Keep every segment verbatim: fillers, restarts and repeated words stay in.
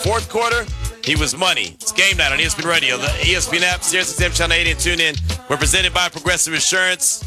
fourth quarter, he was money. It's game night on E S P N Radio, the E S P N app, Sirius X M Channel eighty, and tune in. We're presented by Progressive Insurance.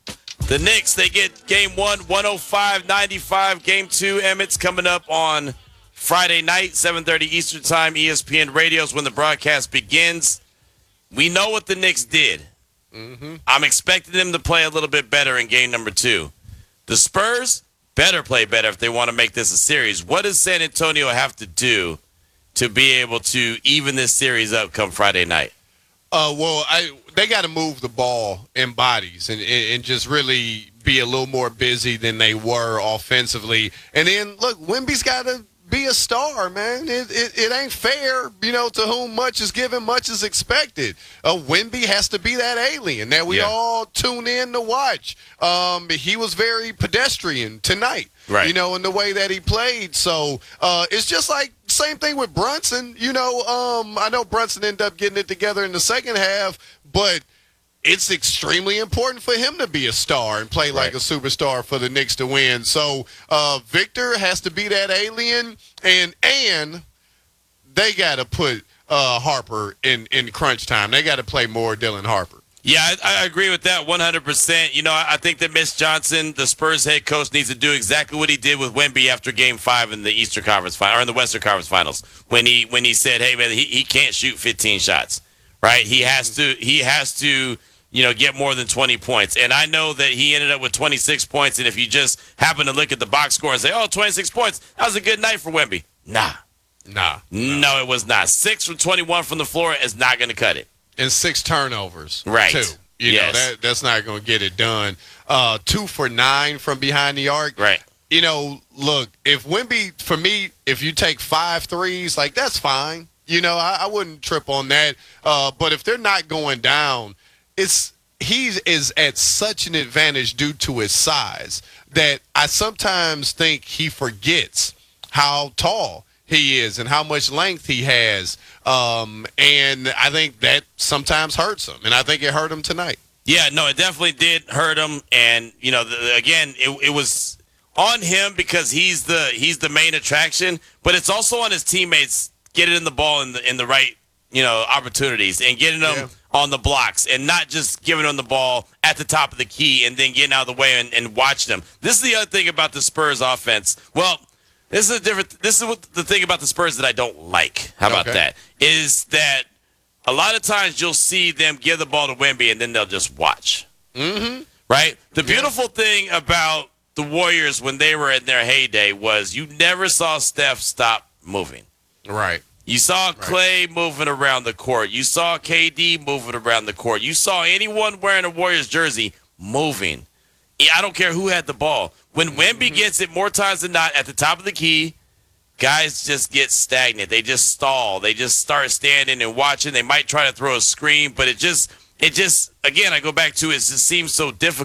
The Knicks, they get game one, one oh five ninety-five. Game two, Emmett's coming up on Friday night, seven thirty Eastern Time. E S P N Radio is when the broadcast begins. We know what the Knicks did. Mm-hmm. I'm expecting them to play a little bit better in game number two. The Spurs better play better if they want to make this a series. What does San Antonio have to do to be able to even this series up come Friday night? Uh, well, I, they got to move the ball in bodies and, and, and just really be a little more busy than they were offensively. And then, look, Wemby's got to be a star, man. It, it it ain't fair, you know, to whom much is given, much is expected. Uh, Wemby has to be that alien that we yeah. all tune in to watch. Um, he was very pedestrian tonight, right? You know, in the way that he played. So uh, it's just like same thing with Brunson. You know, um, I know Brunson ended up getting it together in the second half, but it's extremely important for him to be a star and play like right. a superstar for the Knicks to win. So uh, Victor has to be that alien, and and they got to put uh, Harper in, in crunch time. They got to play more Dylan Harper. Yeah, I, I agree with that one hundred percent. You know, I, I think that Mitch Johnson, the Spurs head coach, needs to do exactly what he did with Wemby after Game Five in the Eastern Conference Final or in the Western Conference Finals when he when he said, "Hey man, he, he can't shoot fifteen shots, right? He has to he has to." you know, get more than twenty points. And I know that he ended up with twenty-six points, and if you just happen to look at the box score and say, oh, twenty-six points, that was a good night for Wemby. Nah. Nah. No, it was not. six from twenty-one from the floor is not going to cut it. And six turnovers, right. too. You yes. know, that that's not going to get it done. Uh, two for nine from behind the arc. Right. You know, look, if Wemby, for me, if you take five threes, like, that's fine. You know, I, I wouldn't trip on that. Uh, but if they're not going down, it's he is at such an advantage due to his size that I sometimes think he forgets how tall he is and how much length he has. Um, and I think that sometimes hurts him, and I think it hurt him tonight. Yeah, no, it definitely did hurt him. And, you know, the, again, it, it was on him because he's the he's the main attraction, but it's also on his teammates getting the ball in the in the right, you know, opportunities and getting them yeah. on the blocks and not just giving them the ball at the top of the key and then getting out of the way and, and watching them. This is the other thing about the Spurs offense. Well, this is a different. This is what the thing about the Spurs that I don't like. How about okay. that? Is that a lot of times you'll see them give the ball to Wemby and then they'll just watch. Mm-hmm. Right? The yeah. beautiful thing about the Warriors when they were in their heyday was you never saw Steph stop moving. Right. You saw Clay right. moving around the court. You saw K D moving around the court. You saw anyone wearing a Warriors jersey moving. I don't care who had the ball. When Wemby mm-hmm. gets it more times than not at the top of the key, guys just get stagnant. They just stall. They just start standing and watching. They might try to throw a screen, but it just, it just, again, I go back to it. It just seems so difficult.